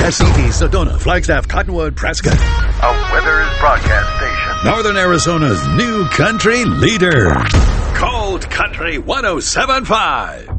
Paciente, Sedona, Flagstaff, Cottonwood, Prescott. A Withers broadcast station. Northern Arizona's new country leader. Cold Country 107.5.